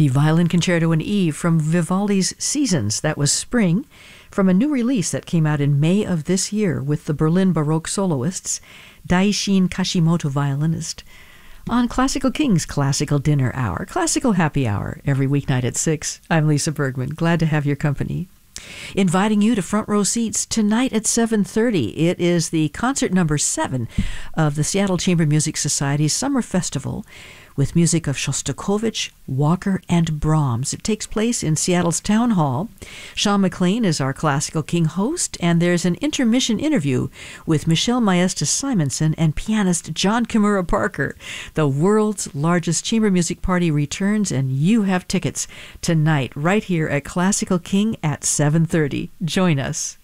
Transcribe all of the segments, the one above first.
The Violin Concerto in E from Vivaldi's Seasons, that was Spring, from a new release that came out in May of this year with the Berlin Baroque soloists, Daishin Kashimoto violinist, on Classical King's Classical Dinner Hour, Classical Happy Hour, every weeknight at 6. I'm Lisa Bergman. Glad to have your company. Inviting you to front row seats tonight at 7:30. It is the concert number 7 of the Seattle Chamber Music Society's Summer Festival with music of Shostakovich, Walker, and Brahms. It takes place in Seattle's Town Hall. Sean McLean is our Classical King host, and there's an intermission interview with Michelle Maestas Simonson and pianist John Kimura Parker. The world's largest chamber music party returns, and you have tickets tonight right here at Classical King at 7:30. Join us.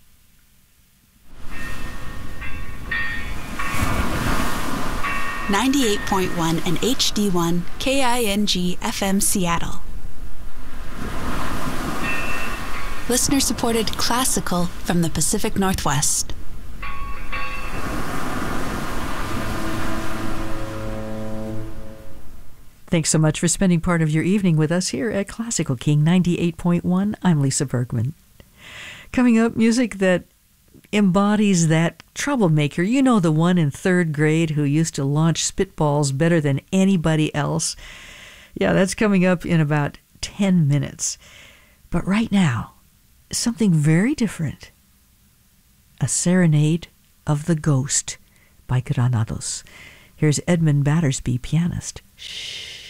98.1 and HD1 KING FM Seattle. Listener-supported classical from the Pacific Northwest. Thanks so much for spending part of your evening with us here at Classical King 98.1. I'm Lisa Bergman. Coming up, music that embodies that troublemaker. You know, the one in 3rd grade who used to launch spitballs better than anybody else. Yeah, that's coming up in about 10 minutes. But right now, something very different. A Serenade of the Ghost by Granados. Here's Edmund Battersby, pianist. Shh.